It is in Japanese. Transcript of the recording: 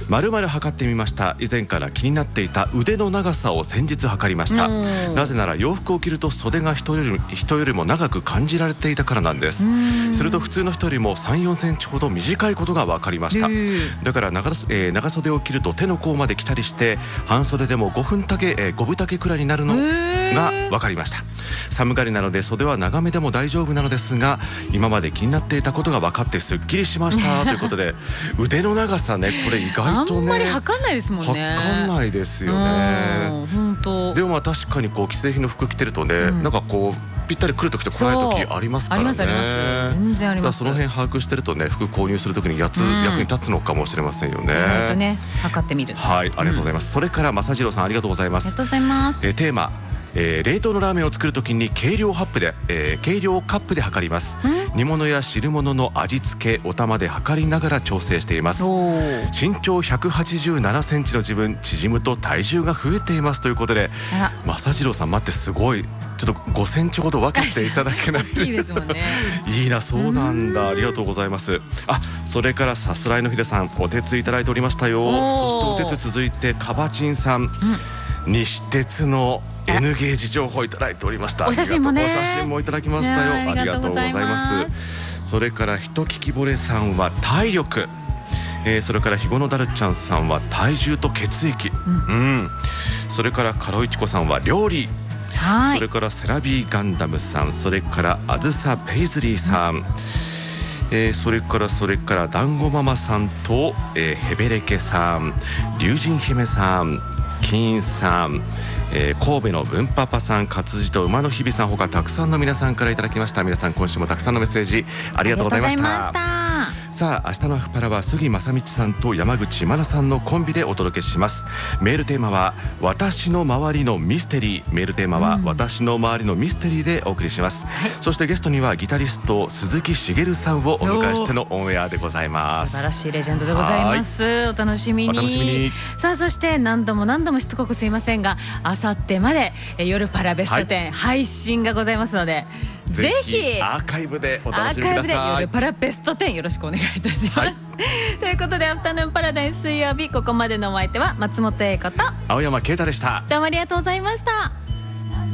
丸々測ってみました。以前から気になっていた腕の長さを先日測りました。なぜなら洋服を着ると袖が人よりも長く感じられていたからなんです。すると普通の人よりも3、4センチほど短いことが分かりました。だから長袖を着ると手の甲まで来たりして、半袖でも5分丈くらいになるのが分かりました。寒がりなので袖は長めでも大丈夫なのですが、今まで気になっていたことが分かってすっきりしましたということで、腕の長さね、これ意外とねあんまり測んないですもんね。 測んないですよね。 本当。 でも確かにこう既製品の服着てるとね、なんかこうぴったり来る時と来ない時ありますからね。 あります全然あります。 その辺把握してるとね、服購入する時に役に立つのかもしれませんよね。 本当ね、測ってみる。 はい、ありがとうございます。それから正次郎さん、ありがとうございます。 ありがとうございます。 テーマ、冷凍のラーメンを作るときに計量カップで測ります。煮物や汁物の味付け、お玉で測りながら調整しています。身長187センチの自分、縮むと体重が増えていますということで、正次郎さん待って、すごいちょっと5センチほど分けていただけないいいですもんね。 いいな、そうなんだ、ありがとうございます。それからさすらいのひでさん、お手ついただいておりましたよ。そしてお手つ続いてかばちんさん、西鉄のN ゲージ情報いただいておりました。 お写真もね、 お写真もいただきましたよ。ありがとうございます。それからひとききぼれさんは体力、それからひごのだるちゃんさんは体重と血液、それからカロイチコさんは料理、それからセラビーガンダムさん、それからあずさペイズリーさん、それからだんごママさんと、ヘベレケさん、龍神姫さん、金さん、神戸の文パパさん、活字と馬の日々さん、他たくさんの皆さんからいただきました。皆さん今週もたくさんのメッセージありがとうございました。さあ、明日のアフパラは杉正道さんと山口真奈さんのコンビでお届けします。メールテーマは私の周りのミステリー、メールテーマは私の周りのミステリーでお送りします。そしてゲストにはギタリスト鈴木茂さんをお迎えしてのオンエアでございます。 素晴らしいレジェンドでございます。お楽しみに。さあ、そして何度もしつこくすいませんが、あさってまで夜パラベスト10配信がございますので、ぜひアーカイブでお楽しみください。 アーカイブで夜パラベスト10よろしくお願いいたします。ということで、アフタヌーンパラダイス水曜日、ここまでのお相手は松本英子と青山啓太でした。 どうもありがとうございました。